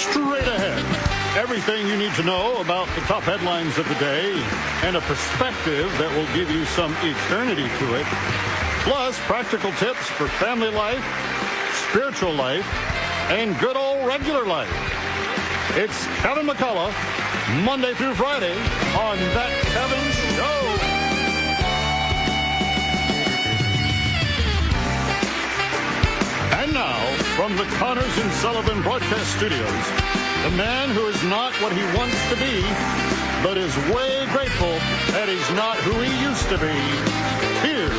straight ahead. Everything you need to know about the top headlines of the day and a perspective that will give you some eternity to it. Plus, practical tips for family life, spiritual life, and good old regular life. It's Kevin McCullough, Monday through Friday on That Kevin Show. And now, from the Connors and Sullivan Broadcast Studios, the man who is not what he wants to be, but is way grateful that he's not who he used to be. Here's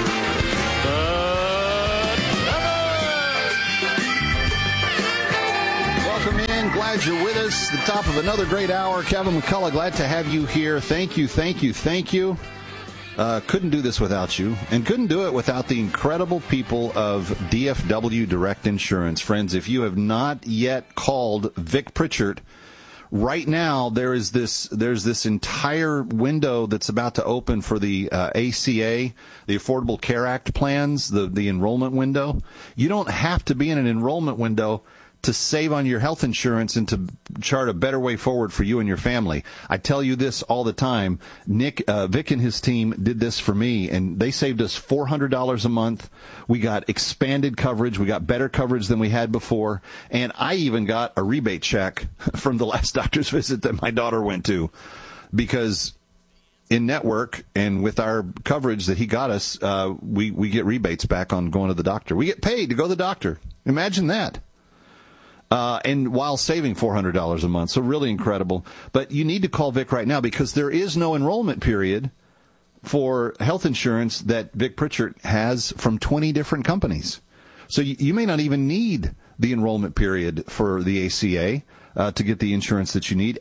the Kevin! Welcome in. Glad you're with us. The top of another great hour. Kevin McCullough, glad to have you here. Thank you. Couldn't do this without you, and couldn't do it without the incredible people of DFW Direct Insurance. Friends, if you have not yet called Vic Pritchard, right now there's this entire window that's about to open for the ACA, the Affordable Care Act plans, the enrollment window. You don't have to be in an enrollment window to save on your health insurance and to chart a better way forward for you and your family. I tell you this all the time. Vic and his team did this for me, and they saved us $400 a month. We got expanded coverage. We got better coverage than we had before. And I even got a rebate check from the last doctor's visit that my daughter went to, because in network and with our coverage that he got us, we get rebates back on going to the doctor. We get paid to go to the doctor. Imagine that. And while saving $400 a month. So really incredible. But you need to call Vic right now, because there is no enrollment period for health insurance that Vic Pritchard has from 20 different companies. So you may not even need the enrollment period for the ACA to get the insurance that you need.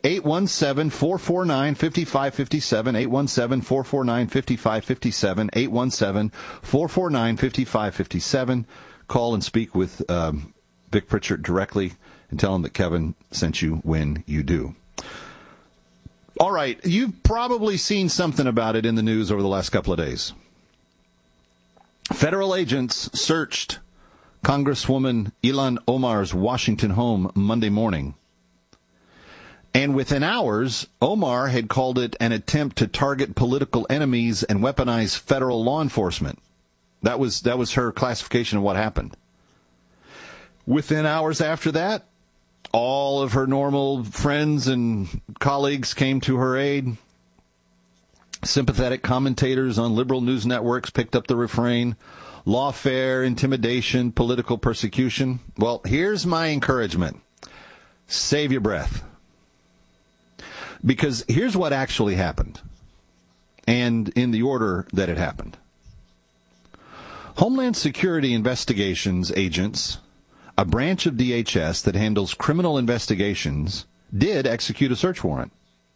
817-449-5557, 817-449-5557, 817-449-5557. Call and speak with Vic Pritchard directly and tell him that Kevin sent you when you do. All right, you've probably seen something about it in the news over the last couple of days. Federal agents searched Congresswoman Ilhan Omar's Washington home Monday morning. And within hours, Omar had called it an attempt to target political enemies and weaponize federal law enforcement. That was her classification of what happened. Within hours after that, all of her normal friends and colleagues came to her aid. Sympathetic commentators on liberal news networks picked up the refrain, lawfare, intimidation, political persecution. Well, here's my encouragement. Save your breath. Because here's what actually happened, and in the order that it happened. Homeland Security Investigations agents, a branch of DHS that handles criminal investigations, did execute a search warrant.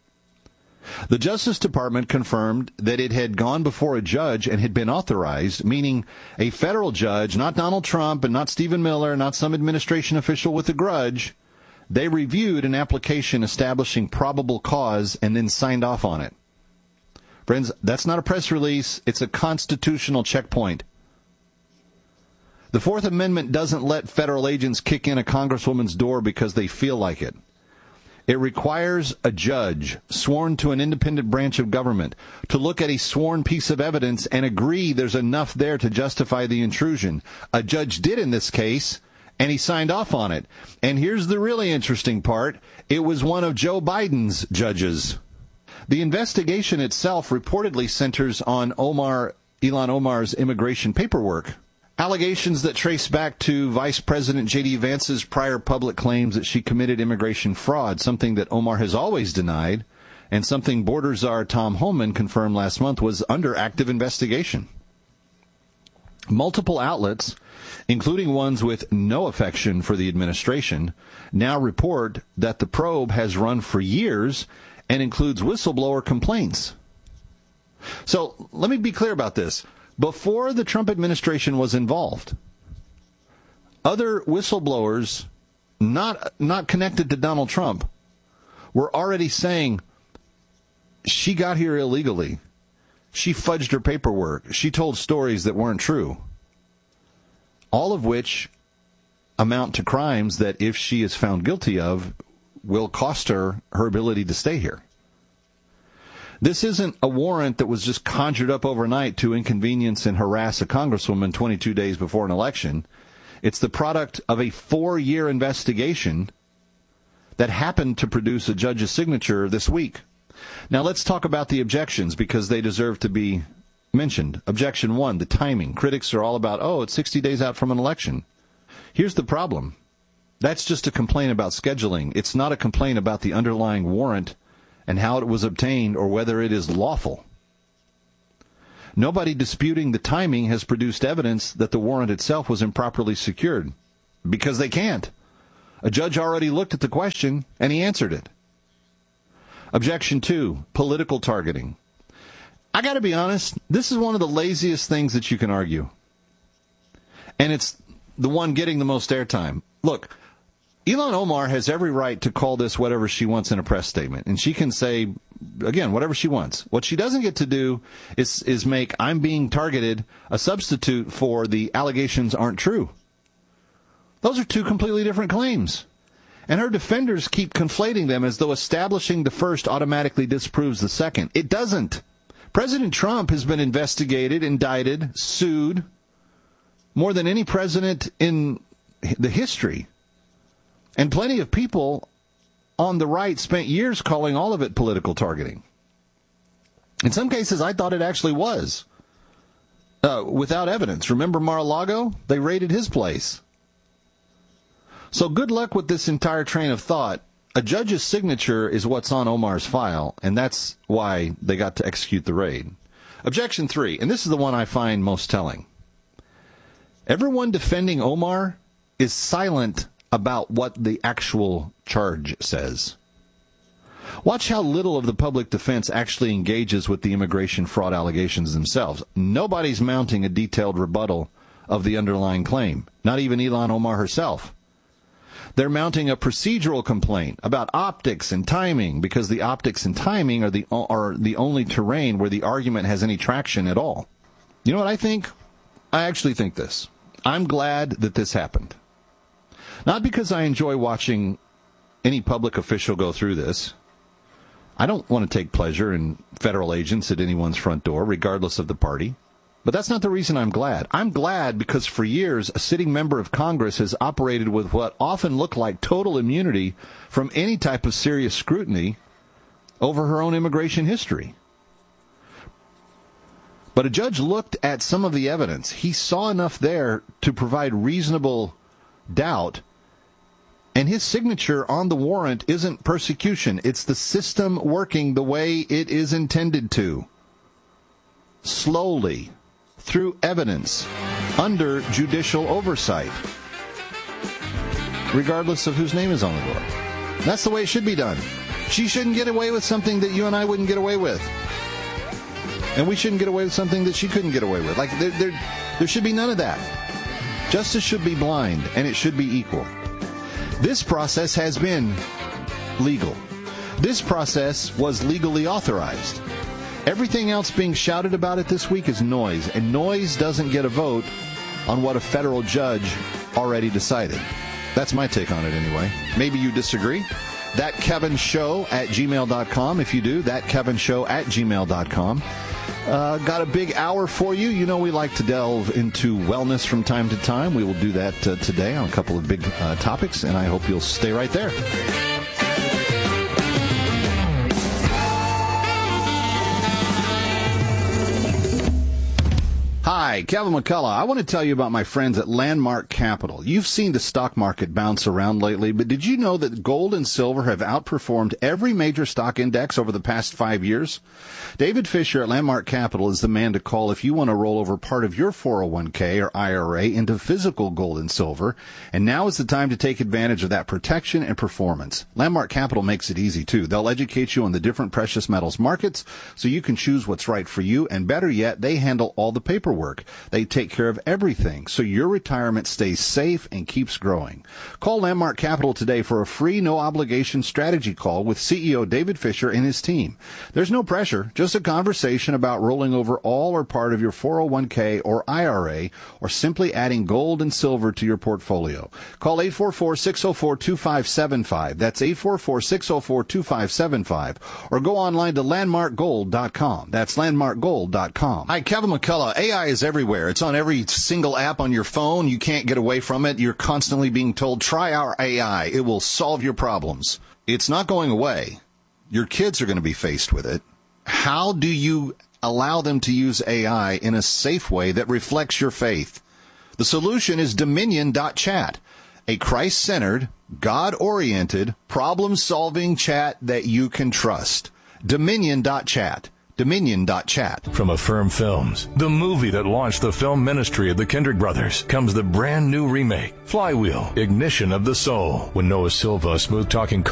The Justice Department confirmed that it had gone before a judge and had been authorized, meaning a federal judge, not Donald Trump and not Stephen Miller, not some administration official with a grudge. They reviewed an application establishing probable cause and then signed off on it. Friends, that's not a press release. It's a constitutional checkpoint. The Fourth Amendment doesn't let federal agents kick in a congresswoman's door because they feel like it. It requires a judge sworn to an independent branch of government to look at a sworn piece of evidence and agree there's enough there to justify the intrusion. A judge did in this case, and he signed off on it. And here's the really interesting part. It was one of Joe Biden's judges. The investigation itself reportedly centers on Ilhan Omar's immigration paperwork. Allegations that trace back to Vice President J.D. Vance's prior public claims that she committed immigration fraud, something that Omar has always denied, and something Border Czar Tom Homan confirmed last month was under active investigation. Multiple outlets, including ones with no affection for the administration, now report that the probe has run for years and includes whistleblower complaints. So let me be clear about this. Before the Trump administration was involved, other whistleblowers not connected to Donald Trump were already saying, she got here illegally. She fudged her paperwork. She told stories that weren't true. All of which amount to crimes that, if she is found guilty of, will cost her her ability to stay here. This isn't a warrant that was just conjured up overnight to inconvenience and harass a congresswoman 22 days before an election. It's the product of a 4-year investigation that happened to produce a judge's signature this week. Now let's talk about the objections because they deserve to be mentioned. Objection 1, the timing. Critics are all about, it's 60 days out from an election. Here's the problem. That's just a complaint about scheduling. It's not a complaint about the underlying warrant and how it was obtained or whether it is lawful. Nobody disputing the timing has produced evidence that the warrant itself was improperly secured, because they can't. A judge already looked at the question, and he answered it. Objection 2, political targeting. I got to be honest, this is one of the laziest things that you can argue. And it's the one getting the most airtime. Look, Ilhan Omar has every right to call this whatever she wants in a press statement. And she can say, again, whatever she wants. What she doesn't get to do is make "I'm being targeted" a substitute for the allegations aren't true. Those are two completely different claims. And her defenders keep conflating them as though establishing the first automatically disproves the second. It doesn't. President Trump has been investigated, indicted, sued more than any president in the history. And plenty of people on the right spent years calling all of it political targeting. In some cases, I thought it actually was, without evidence. Remember Mar-a-Lago? They raided his place. So good luck with this entire train of thought. A judge's signature is what's on Omar's file, and that's why they got to execute the raid. Objection 3, and this is the one I find most telling. Everyone defending Omar is silent about what the actual charge says. Watch how little of the public defense actually engages with the immigration fraud allegations themselves. Nobody's mounting a detailed rebuttal of the underlying claim, not even Ilhan Omar herself. They're mounting a procedural complaint about optics and timing because the optics and timing are the only terrain where the argument has any traction at all. You know what I think? I actually think this. I'm glad that this happened. Not because I enjoy watching any public official go through this. I don't want to take pleasure in federal agents at anyone's front door, regardless of the party. But that's not the reason I'm glad. I'm glad because for years, a sitting member of Congress has operated with what often looked like total immunity from any type of serious scrutiny over her own immigration history. But a judge looked at some of the evidence. He saw enough there to provide reasonable doubt. And his signature on the warrant isn't persecution. It's the system working the way it is intended to. Slowly, through evidence, under judicial oversight, regardless of whose name is on the door. That's the way it should be done. She shouldn't get away with something that you and I wouldn't get away with. And we shouldn't get away with something that she couldn't get away with. Like, there should be none of that. Justice should be blind, and it should be equal. This process has been legal. This process was legally authorized. Everything else being shouted about it this week is noise, and noise doesn't get a vote on what a federal judge already decided. That's my take on it anyway. Maybe you disagree. ThatKevinShow@gmail.com. If you do, ThatKevinShow@gmail.com. Got a big hour for you. You know we like to delve into wellness from time to time. We will do that today on a couple of big topics, and I hope you'll stay right there. Hi, Kevin McCullough. I want to tell you about my friends at Landmark Capital. You've seen the stock market bounce around lately, but did you know that gold and silver have outperformed every major stock index over the past 5 years? David Fisher at Landmark Capital is the man to call if you want to roll over part of your 401k or IRA into physical gold and silver, and now is the time to take advantage of that protection and performance. Landmark Capital makes it easy, too. They'll educate you on the different precious metals markets so you can choose what's right for you, and better yet, they handle all the paperwork. work. They take care of everything, so your retirement stays safe and keeps growing. Call Landmark Capital today for a free, no-obligation strategy call with CEO David Fisher and his team. There's no pressure, just a conversation about rolling over all or part of your 401k or IRA, or simply adding gold and silver to your portfolio. Call 844-604-2575. That's 844-604-2575. Or go online to landmarkgold.com. That's landmarkgold.com. Hi, Kevin McCullough. AI is everywhere. It's on every single app on your phone. You can't get away from it. You're constantly being told, try our AI. It will solve your problems. It's not going away. Your kids are going to be faced with it. How do you allow them to use AI in a safe way that reflects your faith? The solution is Dominion.chat, a Christ-centered, God-oriented, problem-solving chat that you can trust. Dominion.chat. Dominion.chat. From Affirm Films, the movie that launched the film ministry of the Kendrick brothers, comes the brand new remake, Flywheel, Ignition of the Soul. When Noah Silva, smooth-talking